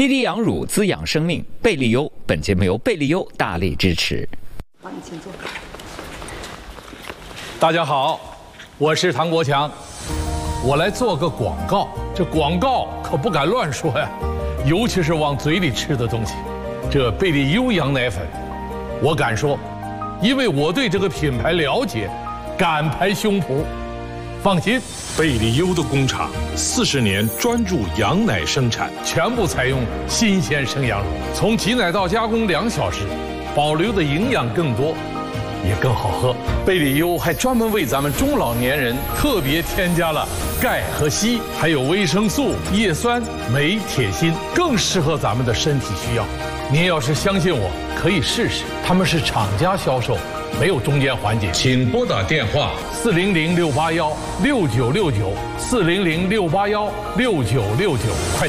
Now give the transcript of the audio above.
滴滴养乳滋养生命，贝利优。本节目由贝利优大力支持。 好，你请坐。 大家好，我是唐国强，我来做个广告。这广告可不敢乱说呀，尤其是往嘴里吃的东西。这贝利优羊奶粉，我敢说，因为我对这个品牌了解，敢拍胸脯。放心， 贝利优的工厂40年专注羊奶生产， 全部采用新鲜生羊乳，从挤奶到加工2小时，保留的营养更多，也更好喝。贝利优还专门为咱们中老年人特别添加了钙和硒，还有维生素、叶酸、镁、铁、锌，更适合咱们的身体需要。您要是相信我，可以试试，他们是厂家销售，没有中间环节。 请拨打电话 400-681-6969，400-681-6969，快